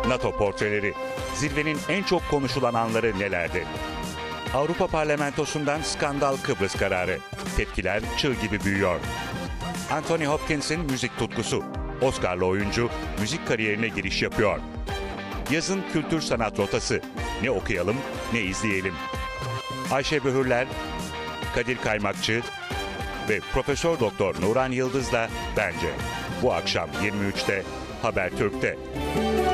NATO portreleri. Zirvenin en çok konuşulan anları nelerdi? Avrupa Parlamentosu'ndan skandal Kıbrıs kararı. Tepkiler çığ gibi büyüyor. Anthony Hopkins'in müzik tutkusu. Oscar'lı oyuncu müzik kariyerine giriş yapıyor. Yazın kültür sanat rotası. Ne okuyalım ne izleyelim. Ayşe Böhürler, Kadir Kaymakçı ve Profesör Doktor Nuran Yıldız'la Bence. Bu akşam 23'te Habertürk'te.